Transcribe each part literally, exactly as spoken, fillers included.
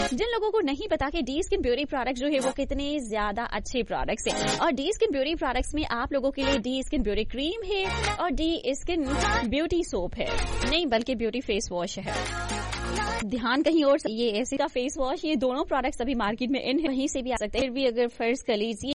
जिन लोगों को नहीं पता कि डी स्किन ब्यूटी प्रोडक्ट जो है वो कितने ज्यादा अच्छे प्रोडक्ट्स हैं, और डी स्किन ब्यूटी प्रोडक्ट्स में आप लोगों के लिए डी स्किन ब्यूटी क्रीम है और डी स्किन ब्यूटी सोप है, नहीं बल्कि ब्यूटी फेस वॉश है। ध्यान कहीं और, ये ऐसे का फेस वॉश, ये दोनों प्रोडक्ट्स अभी मार्केट में इन है, कहीं से भी आ सकते हैं। फिर भी अगर फर्ज कर लीजिए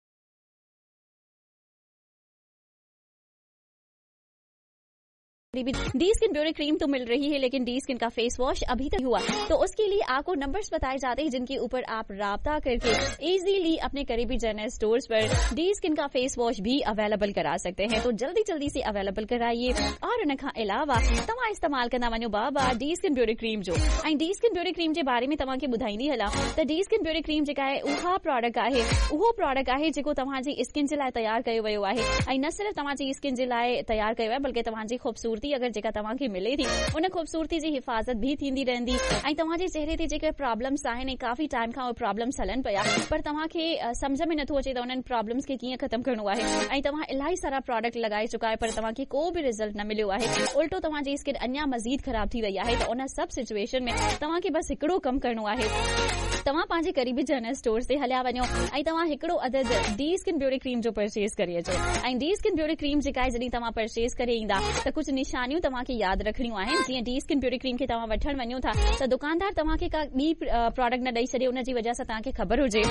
डी स्किन ब्यूटी क्रीम तो मिल रही है, लेकिन डी स्किन का फेस वॉश अभी तक हुआ, तो उसके लिए आपको नंबर्स बताए जाते हैं जिनके ऊपर आप राब्ता करके इजीली अपने करीबी जनरल स्टोर्स पर डी स्किन का फेस वॉश भी अवेलेबल करा सकते हैं। तो जल्दी जल्दी से अवेलेबल कराइए। और उन खां अलावा तव्हां इस्तेमाल कंदा वञो बाबा डी स्किन ब्यूटी क्रीम जो, ऐं डी स्किन ब्यूटी क्रीम जे बारे में तव्हांखे ॿुधाईंदी हलां त डी स्किन ब्यूटी क्रीम जेका आहे उहा प्रोडक्ट आहे उहो प्रोडक्ट आहे जेको तव्हांजी स्किन जे लाइ तयारु कयो वियो आहे, ऐं न सिर्फ़ तव्हांजी स्किन जे लाइ तयारु कयो आहे बल्कि तव्हांजी ख़ूबसूरती अगर जेका तव्हांखे मिले थी उन ख़ूबसूरती जी हिफ़ाज़त भी थींदी रहंदी, ऐं तव्हांजे चेहरे ते जेके प्रॉब्लम्स आहिनि, काफ़ी टाइम खां उहे प्रॉब्लम्स हलनि पिया, पर तव्हांखे सम्झ में नथो अचे त उन्हनि प्रॉब्लम्स खे कीअं ख़तमु करणो आहे, ऐं तव्हां इलाही सारा प्रोडक्ट लॻाए चुका आहे पर तव्हांखे को बि रिज़ल्ट न मिलियो आहे, उल्टो तव्हांजी स्किन अञा मज़ीद ख़राब थी वई आहे। त उन सभु सिचुएशन में तव्हांखे बसि हिकिड़ो कमु करणो आहे, तव्हां पंहिंजे करीबी जनरल स्टोर ते हलिया वञो ऐं तव्हां हिकिड़ो अदद डी स्किन ब्यूटी क्रीम जो परचेज करे अचो। ऐं डी स्किन ब्यूटी क्रीम जेका आहे जॾहिं तव्हां परचेज करे ईंदा त कुझु निशानियूं तव्हांखे यादि रखणियूं आहिनि। जीअं डी स्किन ब्यूटी क्रीम खे तव्हां वठण वञो था त दुकानदार तव्हांखे का ॿी प्रोडक्ट न ॾेई छॾे, उन जी वजह सां तव्हांखे ख़बर हुजे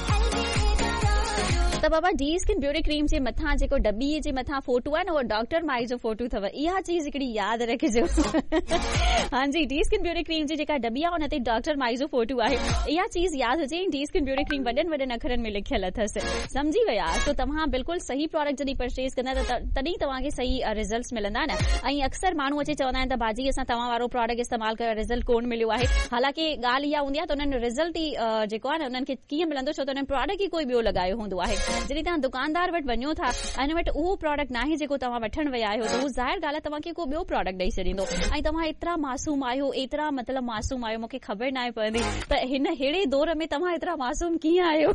त बाबा डी स्किन ब्यूटी क्रीम जे मथां जेको डब्बीअ जे मथां फोटो आहे न उहो डॉक्टर माई जो फोटो अथव, इहा चीज़ हिकिड़ी यादि रखिजो। हां जी, डी स्किन ब्यूटी क्रीम जी जेका डब्बी आहे उन ते डॉक्टर माई जो फोटो आहे, इहा चीज़ यादि हुजे। डी स्किन ब्यूटी क्रीम वॾनि वॾनि अखरनि में लिखियल अथसि, सम्झी विया। तो तव्हां बिल्कुलु सही प्रोडक्ट जॾहिं परचेज कंदा त तॾहिं तव्हांखे सही रिज़ल्ट्स मिलंदा न। ऐं अक्सर माण्हू अचे चवंदा आहिनि त बाजी असां तव्हां वारो प्रोडक्ट इस्तेमालु कयो, रिज़ल्ट कोन मिलियो आहे। हालांकि ॻाल्हि इहा हूंदी आहे त उन्हनि रिज़ल्ट ई जेको आहे न उन्हनि खे कीअं मिलंदो, छो त उन्हनि प्रोडक्ट ई कोई ॿियो लॻायो हूंदो आहे। जॾहिं तव्हां दुकानदार वटि वञो था ऐं वटि उहो प्रोडक्ट नाहे जेको तव्हां वठण विया आहियो, त उहो ज़ाहिर ॻाल्हि आहे तव्हांखे को ॿियो प्रोडक्ट ॾेई छॾींदो, ऐं तव्हां एतिरा मासूम आहियो, एतिरा मतिलबु मासूम आहियो, मूंखे ख़बर न आहे पवंदी त हिन अहिड़े दौर में तव्हां एतिरा मासूम कीअं आहियो।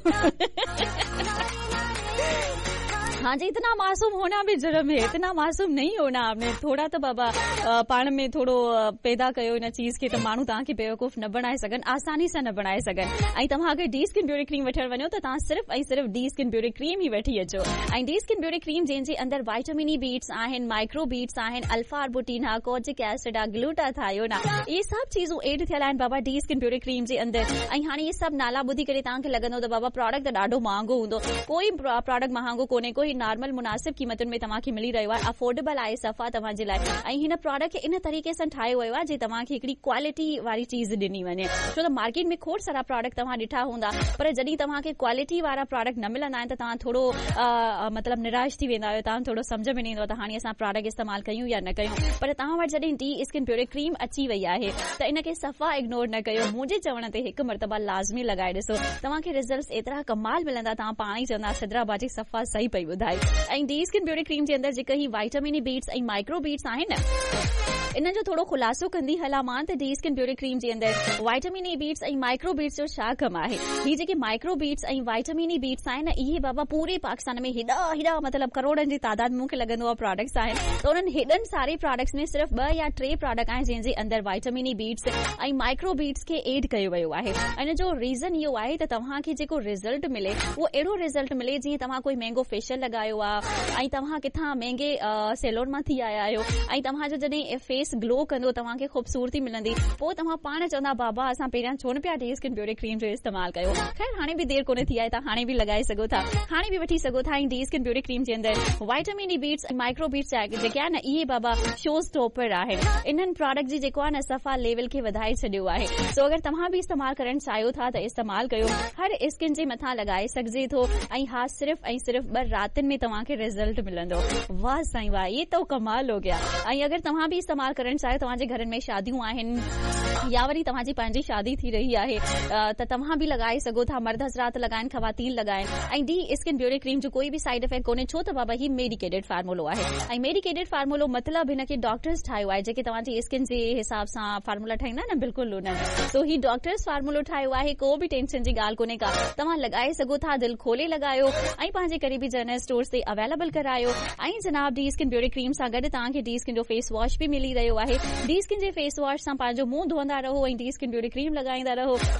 हाँ जी, इतना मासूम होना भी जुर्म है, इतना मासूम नहीं होना आपने। थोड़ा तो बाबा पाण में थोड़ो पैदा कयो इन चीज़ के, त माण्हू तव्हांखे बेवकूफ़ न बणाए सघनि, आसानी सां न बणाए सघनि। ऐं तव्हां अगरि डी स्किन ब्यूटी क्रीम वठण वञो त तव्हां सिर्फ़ ऐं सिर्फ़ डी स्किन ब्यूटी क्रीम ई वठी अचो। ऐं डी स्किन ब्यूटी क्रीम जंहिंजे अंदरि वाइटामिन ई बीट्स आहिनि, माइक्रो बीट्स आहिनि, अल्फा आर्बुटीन आहे, कोजिक एसिड आहे, ग्लूटाथायोन आहे, इहे सभु चीज़ूं एड थियल आहिनि बाबा डी स्किन ब्यूटी क्रीम जे अंदरि। ऐं हाणे इहे सभु नाला ॿुधी करे तव्हांखे लॻंदो त बाबा प्रोडक्ट त ॾाढो महांगो हूंदो, कोई प्रोडक्ट महांगो कोन्हे, कोई नॉर्मल मुनासिब क़ीमतुनि में तव्हांखे मिली रहियो आहे, अफोर्डेबल आहे सफ़ा तव्हांजे लाइ। ऐं हिन प्रोडक्ट खे इन तरीक़े सां ठाहियो वियो आहे जे तव्हांखे हिकिड़ी क्वालिटी वारी चीज़ ॾिनी वञे, छो त मार्केट में खोड़ सारा प्रोडक्ट तव्हां ॾिठा हूंदा, पर जॾहिं तव्हांखे क्वालिटी वारा प्रोडक्ट न मिलंदा आहिनि त तव्हां थोरो मतिलबु निराश थी वेंदा आहियो, तव्हां थोरो सम्झ में न ईंदो त हाणे असां प्रोडक्ट इस्तेमालु कयूं या न कयूं। पर तव्हां वटि जॾहिं डी स्किन ब्यूटी क्रीम अची वई आहे त इनखे सफ़ा इग्नोर न कयो, मुंहिंजे चवण ते हिकु मरतबा लाज़मी लॻाए ॾिसो, तव्हांखे रिज़ल्ट्स एतिरा कमाल मिलंदा, तव्हां पाण ई चवंदा सिद्रा बाजी सफ़ा सही पई ॿुधाई। ऐं डी स्किन ब्यूटी क्रीम जे अंदरि जेका ही वाइटामिन बीट्स ऐं माइक्रो बीट्स आहिनि न, इन जो थोरो खुलासो कंदी हलां मां त डी स्किन ब्यूटी क्रीम जे अंदरि वाइटामिन ई बीट्स ऐं माइक्रो बीट्स जो छा कमु आहे। ही जेके माइक्रो बीट्स ऐं वाइटामिन ई बीट्स आहिनि न, इहे बाबा पूरे पाकिस्तान में हेॾा हेॾा मतिलबु करोड़नि जी तादाद मूंखे लॻंदो आहे प्रोडक्ट्स आहिनि, त उन्हनि हेॾनि सारे प्रोडक्ट्स में सिर्फ़ु ॿ या टे प्रोडक्ट आहिनि जंहिंजे अंदरि वाइटामिन ई बीट्स ऐं माइक्रो बीट्स खे एड कयो वियो आहे। इन जो रीज़न इहो आहे त तव्हांखे जेको रिज़ल्ट मिले उहो अहिड़ो रिज़ल्ट मिले जीअं तव्हां कोई महांगो फेशियल लॻायो आहे ऐं तव्हां किथां महांगे सैलून मां थी आया आहियो ऐं तव्हांजो जॾहिं फेस ग्लो कंदो, तव्हांखे ख़ूबसूरती मिलंदी, पोइ तव्हां पाण चवंदा बाबा असां पहिरियां छो न पिया डी स्किन ब्यूटी क्रीम जो इस्तेमालु कयो। ख़ैर हाणे बि देरि कोन्हे थी आहे, तव्हां हाणे बि लॻाए सघो था, हाणे बि वठी सघो था। ऐं डी स्किन ब्यूटी क्रीम जे अंदरि वाइटामिन ई बीट्स ऐं माइक्रो बीट्स जेके आहे न, इहे बाबा शो स्टॉपर आहिनि। इन्हनि प्रोडक्ट जी जेको आहे न सफ़ा लेवल खे वधाए छॾियो आहे। सो अगरि तव्हां बि इस्तेमालु करणु चाहियो था त इस्तेमालु कयो, हर स्किन जे मथां लॻाए सघिजे थो, ऐं हा सिर्फ़ ऐं सिर्फ़ ॿ रातिनि में तव्हांखे रिज़ल्ट मिलंदो। वाह साईं वाह, ये तो कमाल हो गया। ऐं अगरि तव्हां बि इस्तेमालु करणु चाहियो, तव्हांजे घरनि में शादियूं आहिनि या वरी तव्हांजी पंहिंजी शादी थी रही आहे त तव्हां बि लॻाए सघो था, मर्द हज़रात लॻाइनि, ख़वातीन लॻाइनि। ऐं डी स्किन ब्यूटी क्रीम जो कोई बि साइड इफेक्ट कोन्हे, छो त बाबा ही मेडिकेटेड फार्मूलो आहे। ऐं मेडिकेटेड फार्मूलो मतिलबु हिनखे डॉक्टर्स ठाहियो आहे, जेके तव्हांजी स्किन जे हिसाब सां फार्मूला ठाहींदा न, बिल्कुलु उन्हनि। सो ही डॉक्टर्स फार्मूलो ठाहियो आहे, को बि टेंशन जी ॻाल्हि कोन्हे का, तव्हां लॻाए सघो था, दिलि खोले लॻायो ऐं पंहिंजे करीबी जनरल स्टोर्स ते अवेलेबल करायो। ऐं जनाब डी स्किन ब्यूटी क्रीम सां गॾु तव्हांखे डी स्किन जो फेस वॉश बि मिली रहियो आहे। डी स्किन जे फेस वॉश सां पंहिंजो मुंहुं धोईंदा रहो ऐं डी स्किन ब्यूटी क्रीम लॻाईंदा रहो,